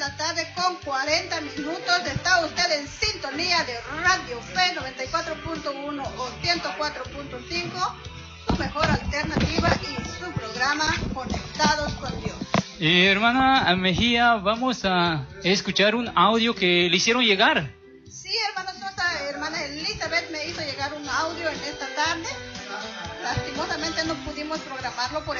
la tarde con 40 minutos. Está usted en sintonía de Radio Fe 94.1 o 104.5, su mejor alternativa y su programa Conectados con Dios. Hermana Mejía, vamos a escuchar un audio que le hicieron llegar. Sí, hermano Sosa, hermana Elizabeth me hizo llegar un audio en esta tarde. Lastimosamente no pudimos programarlo por